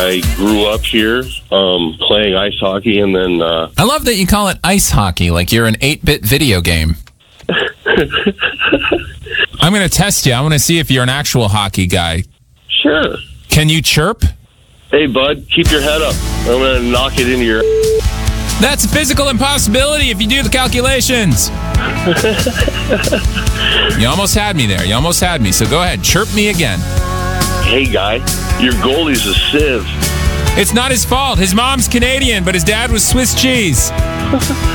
I grew up here playing ice hockey, and then... I love that you call it ice hockey, like you're an 8-bit video game. I'm going to test you. I want to see if you're an actual hockey guy. Sure. Can you chirp? Hey, bud, keep your head up. I'm going to knock it into your... That's a physical impossibility if you do the calculations. You almost had me there. You almost had me. So go ahead. Chirp me again. Hey, guy, your goalie's a sieve. It's not his fault. His mom's Canadian, but his dad was Swiss cheese.